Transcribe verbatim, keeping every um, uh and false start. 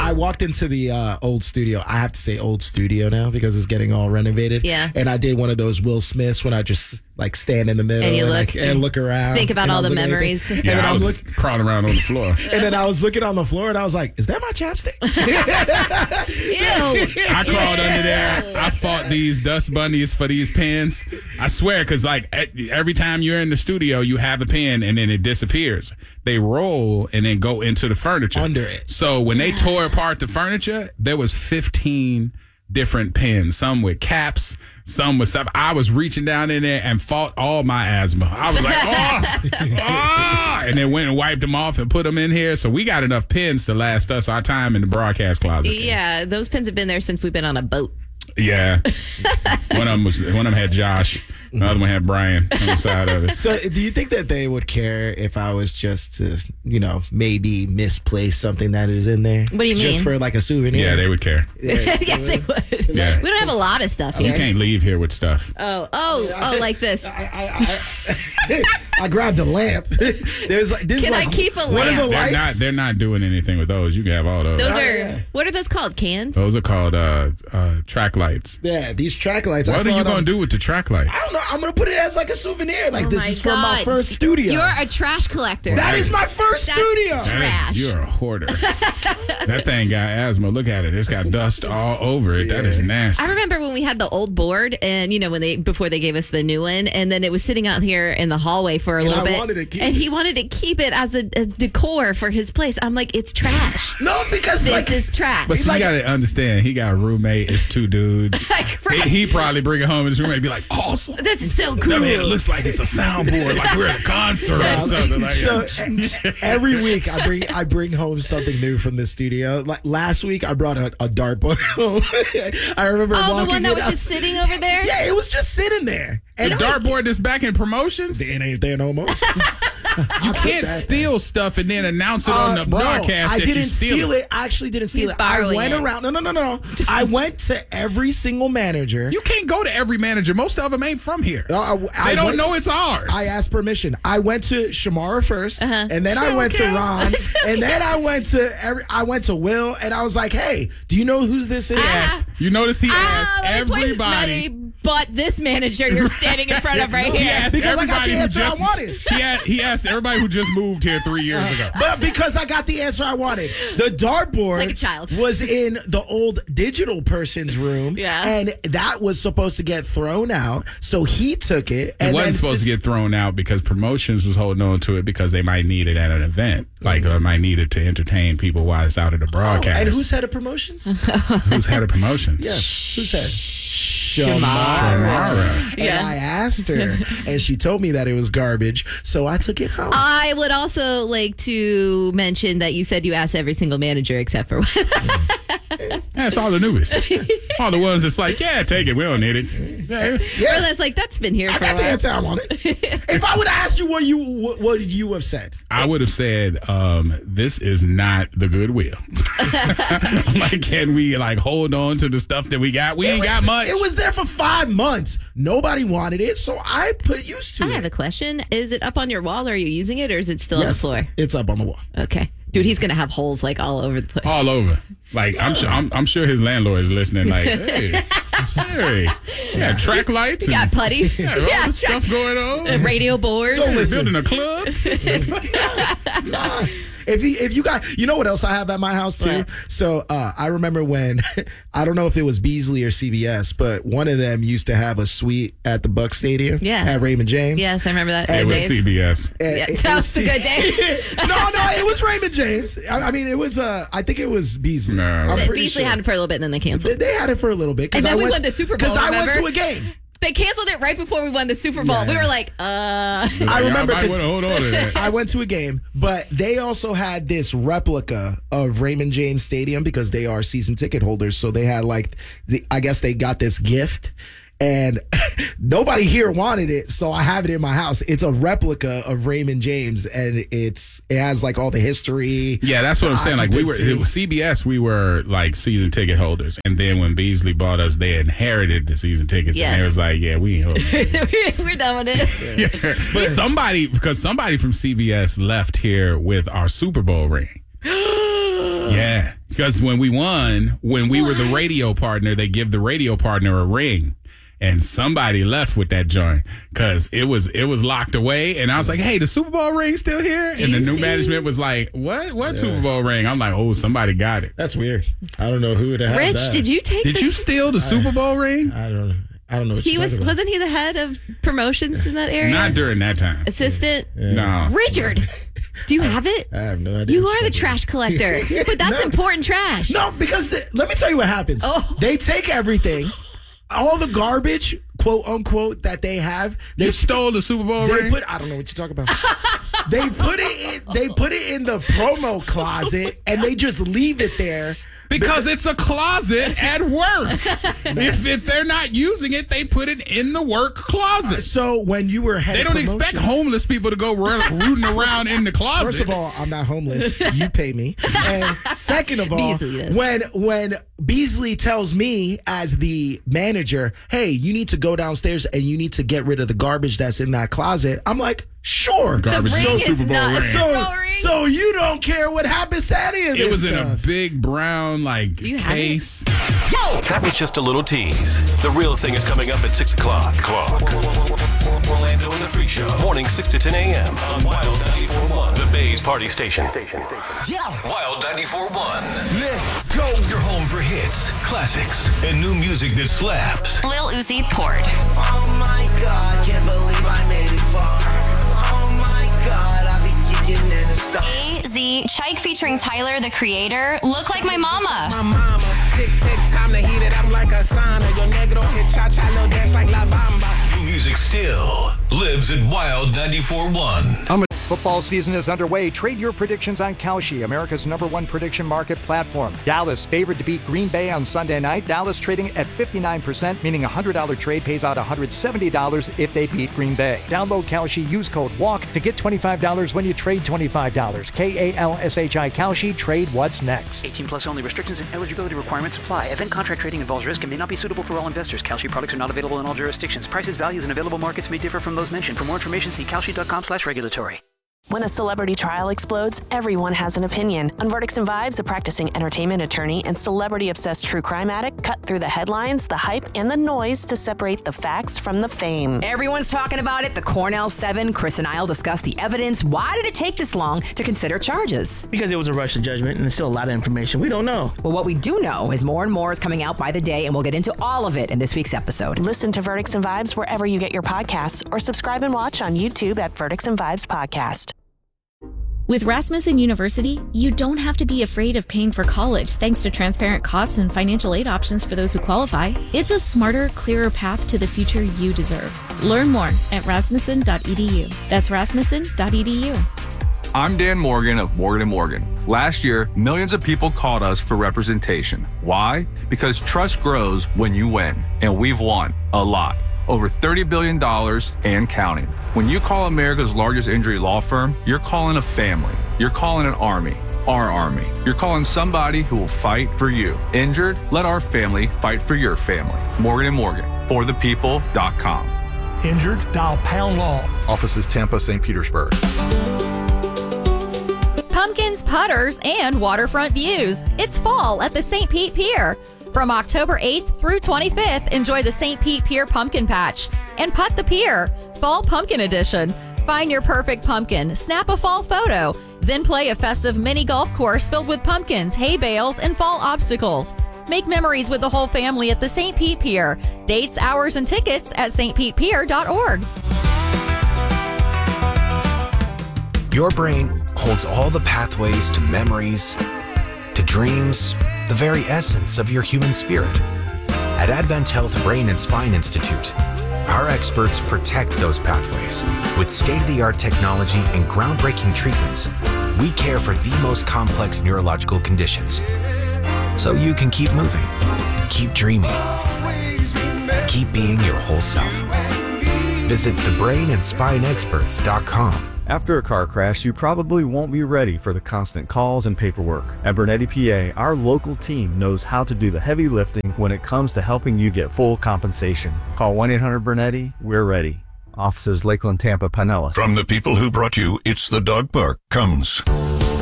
I walked into the uh, old studio. I have to say old studio now because it's getting all renovated. Yeah. And I did one of those Will Smiths when I just like stand in the middle and, you and, look, like, and look around. Think about and all the looking at memories. everything. Yeah, and then I I'm was look, crawling around on the floor. and then I was looking on the floor and I was like, is that my chapstick? Ew. I crawled under there. I fought these dust bunnies for these pens. I swear, because like e- every time you're in the studio, you have a pen and then it disappears. They roll and then go into the furniture. Under it. So when they tore apart the furniture, there was fifteen different pens. Some with caps, some with stuff. I was reaching down in there and fought all my asthma. I was like, oh, oh, and then went and wiped them off and put them in here. So we got enough pens to last us our time in the broadcast closet. Yeah, those pins have been there since we've been on a boat. Yeah. One of them was one of them had Josh. The other one had Brian on the side of it. So do you think that they would care if I was just to, you know, maybe misplace something that is in there? What do you just mean? Just for like a souvenir? Yeah, they would care. Yeah, Yes, they would. Yeah. We don't have a lot of stuff You here. can't leave here with stuff. Oh, oh, oh, like this. I, I, I, I grabbed a lamp. There's like this. Can is I like, keep a One of the lamp? They're lights. not. They're not doing anything with those. You can have all those. Those Oh, are, yeah. what are those called? Cans? Those are called uh, uh, track lights. Yeah, these track lights. I What saw are you it on- going to do with the track lights? I don't know. I'm gonna put it as like a souvenir. Like Oh this my is from my God. first studio. You're a trash collector. that is my first That's studio. tra- That trash. is, you're a hoarder. That thing got asthma. Look at it. It's got dust all over it. That is nasty. I remember when we had the old board, and you know when they before they gave us the new one, and then it was sitting out here in the hallway for a And little I bit, wanted to keep and it. he wanted to keep it as a as decor for his place. I'm like, it's trash. No, because This like is trash. But see, like- you got to understand, he got a roommate. It's two dudes. Like, right. he, he probably bring it home in his roommate and be like, awesome. This is so cool. I mean, it looks like it's a soundboard, like we're at a concert or something like so that. e- every week I bring I bring home something new from the studio. Like last week I brought a, a dartboard home. I remember Oh, walking the one that in, was I- just sitting over there? Yeah, it was just sitting there. The And dartboard that's back in promotions? it ain't there no more. You can't steal stuff and then announce it on Uh, the broadcast no, I that didn't you steal, steal it. I actually didn't steal He's it. I borrowing went it. around. No, no, no, no, no. I went to every single manager. You can't go to every manager. Most of them ain't from here. Uh, I- they I don't went- know it's ours. I asked permission. I went to Shamara 1st Uh-huh. and then I She went to don't care. Ron, and then I went to every. I went to Will, and I was like, "Hey, do you know who this is?" Ah. You notice he Ah, asked let me point- everybody. let me- But this manager you're standing in front of right He here. asked Because I got everybody the who answer I just wanted. he, had, he asked everybody who just moved here three years ago. But because I got the answer I wanted, the dartboard Like a child. was in the old digital person's room, Yeah. and that was supposed to get thrown out. So he took it. It and wasn't then supposed to since- get thrown out because promotions was holding on to it because they might need it at an event, like or might need it to entertain people while it's out of the broadcast. Oh, and who's head of promotions? who's head of promotions? Yes, who's head? Shamara. And Yeah. I asked her, and she told me that it was garbage, so I took it home. I would also like to mention that you said you asked every single manager except for one. That's all the newest. All the ones that's like, yeah, take it. We don't need it. Yeah. yeah, Or that's like, that's been here I for a got the while. answer I wanted. If I would have asked you, what you what, what would you have said? I would have said, um, this is not the Goodwill. I'm like, can we like hold on to the stuff that we got? We It ain't was- got much. It was there for five months. Nobody wanted it, so I put used to I it. have a question. Is it up on your wall? Are you using it or is it still Yes, on the floor? it's up on the wall. Okay. Dude, he's going to have holes like all over the place. all over. Like I'm sure, I'm, I'm sure his landlord is listening. Like, hey, hey, yeah, track lights Yeah, and putty. yeah, all Yeah, this stuff going on. a radio board. Don't listen. Building a club. Nah. If you if you got, you know what else I have at my house too? What? So uh, I remember when, I don't know if it was Beasley or C B S, but one of them used to have a suite at the Buck Stadium. Yeah. At Raymond James. Yes, I remember that. It Good was days. C B S. And Yeah, it- it that was the C- good day. no, no, it was Raymond James. I, I mean, it was. Uh, I think it was Beasley. No. I'm But pretty Beasley sure. had it for a little bit and then they They, canceled. they had it for a little bit. 'cause And then I we went, won the Super Bowl, Because I went to remember? a game. They canceled it right before we won the Super Bowl. Yeah. We were like, uh. I remember I might 'cause- want to hold on to that. I went to a game, but they also had this replica of Raymond James Stadium because they are season ticket holders. So they had like, the, I guess they got this gift, and nobody here wanted it. So I have it in my house. It's a replica of Raymond James, and it's it has like all the history. Yeah, that's what I'm saying. Like we were occupancy. it was C B S, we were like season ticket holders, and then when Beasley bought us, they inherited the season tickets, Yes. and they was like, "Yeah, we ain't holding." We're done with it. Yeah. But somebody, because somebody from C B S left here with our Super Bowl ring. Yeah, Because when we won, when we what? were the radio partner, they give the radio partner a ring. And somebody left with that joint because it was it was locked away. And I was like, hey, the Super Bowl ring still here? Do and the new see? management was like, what? What yeah. Super Bowl ring? I'm like, oh, somebody got it. That's weird. I don't know who would have Rich, that. did you take Did this? you steal the I, Super Bowl ring? I don't know. I don't know what he you're was talking about. Wasn't he the head of promotions in that area? Not during that time. Assistant? Yeah. No. Richard, do you have it? I have no idea. You are the trash collector. But that's no. important trash. No, because the, let me tell you what happens. Oh. They take everything, all the garbage, quote unquote, that they have. They you stole the Super Bowl they ring? Put, I don't know what you're talking about. they put it in, they put it in the promo closet and they just leave it there. Because it's a closet at work. if if they're not using it, they put it in the work closet. Uh, so when you were head they don't expect homeless people to go run, rooting around in the closet. First of all, I'm not homeless. You pay me. And second of all, when when Beasley tells me as the manager, hey, you need to go downstairs and you need to get rid of the garbage that's in that closet, I'm like, sure. Garbage ring no is Super Bowl not ring. So, so you don't care what happens to any of this It was stuff. in a big brown like case. That was just a little tease. The real thing is coming up at six o'clock. Clock. Orlando and the Free Show. Morning six to ten a.m. on Wild ninety-four point one. The Bay's Party Station. Wild ninety-four point one. Let go. Your home for hits, classics, and new music that slaps. Lil Uzi Port. Oh my God, can't believe I made it far. Oh my God, I be kicking in the stuff. A Z Chike featuring Tyler, the Creator. Look like my mama. My mama, tick tick, time to heat it up like a sauna. Your nigga don't hit cha cha, little dance like La Bamba. New music still lives at Wild ninety-four point one. Football season is underway. Trade your predictions on Kalshi, America's number one prediction market platform. Dallas favored to beat Green Bay on Sunday night. Dallas trading at fifty-nine percent, meaning a one hundred dollars trade pays out one hundred seventy dollars if they beat Green Bay. Download Kalshi, use code WALK to get twenty-five dollars when you trade twenty-five dollars. K A L S H I Kalshi, trade what's next. eighteen plus only. Restrictions and eligibility requirements apply. Event contract trading involves risk and may not be suitable for all investors. Kalshi products are not available in all jurisdictions. Prices, values, and available markets may differ from those mentioned. For more information, see kalshi.com slash regulatory. When a celebrity trial explodes, everyone has an opinion. On Verdicts and Vibes, a practicing entertainment attorney and celebrity-obsessed true crime addict cut through the headlines, the hype, and the noise to separate the facts from the fame. Everyone's talking about it. The Cornell Seven. Chris and I'll discuss the evidence. Why did it take this long to consider charges? Because it was a rush to judgment, and there's still a lot of information we don't know. Well, what we do know is more and more is coming out by the day, and we'll get into all of it in this week's episode. Listen to Verdicts and Vibes wherever you get your podcasts, or subscribe and watch on YouTube at Verdicts and Vibes Podcast. With Rasmussen University, you don't have to be afraid of paying for college thanks to transparent costs and financial aid options for those who qualify. It's a smarter, clearer path to the future you deserve. Learn more at rasmussen dot e d u. That's rasmussen dot e d u. I'm Dan Morgan of Morgan and Morgan. Last year, millions of people called us for representation. Why? Because trust grows when you win, and we've won a lot. Over thirty billion dollars and counting. When you call America's largest injury law firm, you're calling a family. You're calling an army. Our army. You're calling somebody who will fight for you. Injured? Let our family fight for your family. Morgan and Morgan. For the people dot com. Injured? Dial Pound Law. Offices Tampa, Saint Petersburg. Pumpkins, putters, and waterfront views. It's fall at the Saint Pete Pier. From October eighth through twenty-fifth, enjoy the Saint Pete Pier Pumpkin Patch and Putt the Pier, Fall Pumpkin Edition. Find your perfect pumpkin, snap a fall photo, then play a festive mini golf course filled with pumpkins, hay bales, and fall obstacles. Make memories with the whole family at the Saint Pete Pier. Dates, hours, and tickets at st pete pier dot org. Your brain holds all the pathways to memories, to dreams, the very essence of your human spirit. At AdventHealth Brain and Spine Institute, our experts protect those pathways. With state-of-the-art technology and groundbreaking treatments, we care for the most complex neurological conditions. So you can keep moving, keep dreaming, keep being your whole self. Visit the brain and spine experts dot com. After a car crash, you probably won't be ready for the constant calls and paperwork. At Bernetti P A, our local team knows how to do the heavy lifting when it comes to helping you get full compensation. Call one eight hundred Bernetti, we're ready. Offices Lakeland, Tampa, Pinellas. From the people who brought you It's the Dog Park comes